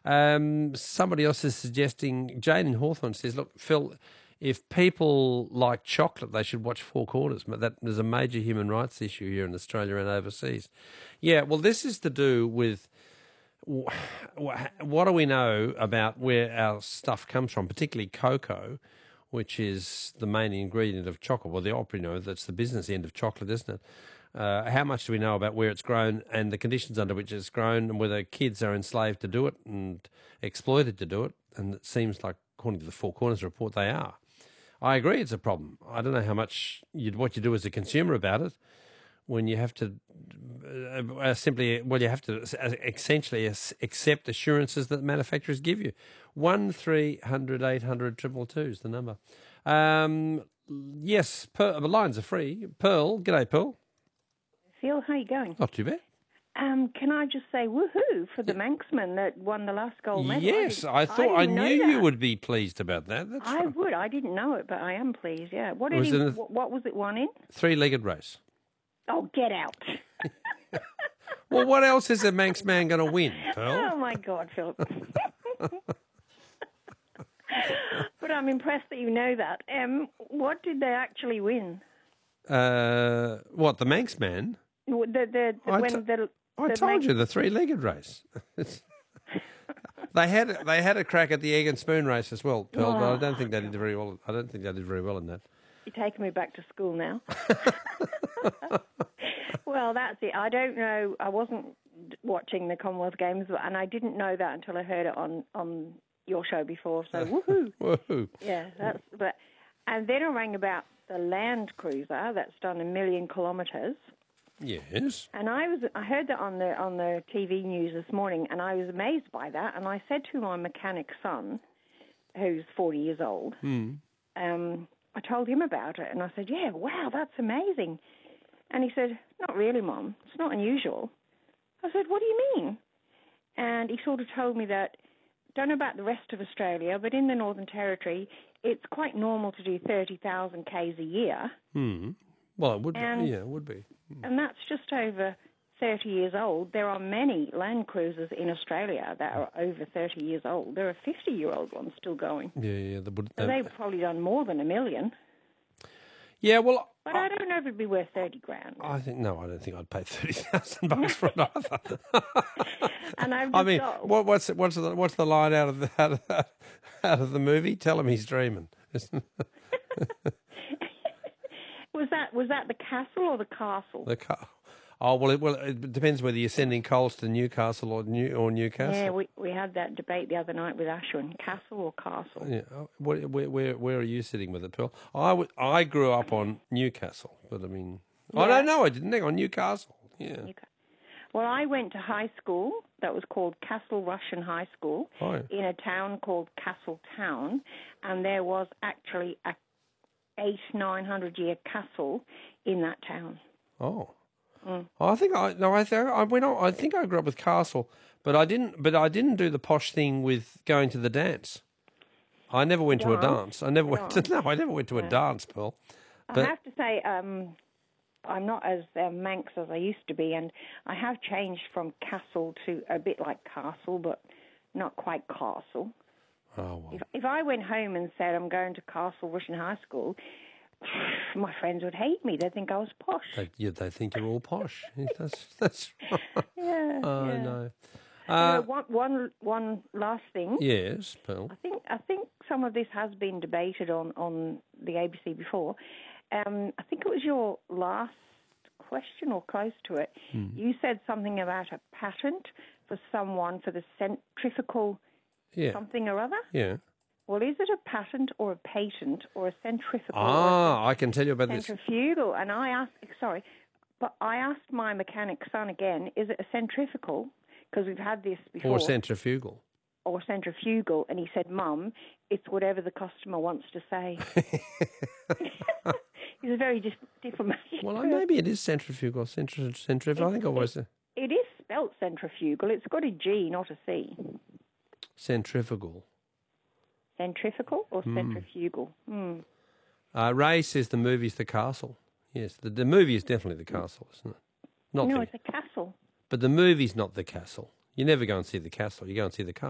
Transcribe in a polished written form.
Somebody else is suggesting, Jane in Hawthorne says, look, Phil, if people like chocolate, they should watch Four Corners. That there's a major human rights issue here in Australia and overseas. Yeah, well, this is to do with what do we know about where our stuff comes from, particularly cocoa, which is the main ingredient of chocolate. Well, that's the business end of chocolate, isn't it? How much do we know about where it's grown and the conditions under which it's grown, and whether kids are enslaved to do it and exploited to do it? And it seems like, according to the Four Corners report, they are. I agree it's a problem. I don't know how much what you do as a consumer about it when you have to you have to essentially accept assurances that manufacturers give you. 1300 800 222 is the number. Yes, the lines are free. Pearl, g'day, Pearl. Phil, how you going? Not too bad. Can I just say woohoo for the Manxman that won the last gold medal? Yes, I knew you would be pleased about that. I would. I didn't know it, but I am pleased, yeah. What was it won in? Three-legged race. Oh, get out. Well, what else is a Manx man going to win, Pearl? Oh, my God, Phil. But I'm impressed that you know that. What did they actually win? What, the Manx man? I told you, the three-legged race. They had a crack at the egg and spoon race as well, Pearl, but I don't think they did very well. I don't think they did very well in that. You're taking me back to school now. Well, that's it. I don't know. I wasn't watching the Commonwealth Games, and I didn't know that until I heard it on your show before. So woohoo! Woohoo! Yeah, and then I rang about the Land Cruiser that's done 1 million kilometres. Yes. And I heard that on the TV news this morning, and I was amazed by that. And I said to my mechanic son, who's 40 years old, I told him about it, and I said, "Yeah, wow, that's amazing." And he said, "Not really, Mum. It's not unusual." I said, "What do you mean?" And he sort of told me that, don't know about the rest of Australia, but in the Northern Territory, it's quite normal to do 30,000 Ks a year. Well, it would be. Yeah, it would be. And that's just over 30 years old. There are many Land Cruisers in Australia that are over 30 years old. There are 50-year-old ones still going. Yeah. They've probably done more than 1 million. Yeah, well... But I don't know if it'd be worth 30 grand. I don't think I'd pay $30,000 for it either. And what's the line out of the movie? Tell him he's dreaming. Was that the castle or the castle? Oh, well, it depends whether you're sending coals to Newcastle or Newcastle. Yeah, we had that debate the other night with Ashwin. Castle or castle? Yeah. Where are you sitting with it, Pearl? I grew up on Newcastle, but I mean... Yeah. Oh, no, I didn't. Hang on, Newcastle. Yeah. Well, I went to high school that was called Castle Russian High School in a town called Castletown, and there was actually a 800-900-year castle in that town. Oh. I think I grew up with castle, but I didn't do the posh thing with going to the dance. I never went to a dance. I never went to a dance, Pearl. I have to say, I'm not as Manx as I used to be, and I have changed from castle to a bit like castle, but not quite castle. Oh, well. If I went home and said I'm going to Castle Russian High School, my friends would hate me. They'd think I was posh. They think you're all posh. That's right. Yeah. No. One last thing. Yes, Pearl. I think some of this has been debated on the ABC before. I think it was your last question or close to it. You said something about a patent for the centrifugal something or other. Yeah. Well, is it a patent or a patent or a centrifugal? I can tell you about this. Centrifugal. And I asked my mechanic son again, is it a centrifugal? Because we've had this before. Or centrifugal. Or centrifugal. And he said, Mum, it's whatever the customer wants to say. He's a very diplomatic Well, person. maybe it is centrifugal. Centrifugal. I think I was. It is spelt centrifugal. It's got a G, not a C. Centrifugal. Centrifugal or centrifugal? Ray says the movie's The Castle. Yes, the movie is definitely The Castle, isn't it? No, it's a castle. But the movie's not The Castle. You never go and see The Castle. You go and see The Castle.